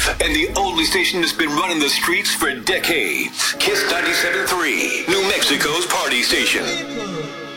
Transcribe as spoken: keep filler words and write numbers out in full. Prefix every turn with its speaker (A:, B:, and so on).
A: and the only station that's been running the streets for decades. Kiss ninety-seven point three, New Mexico's party station.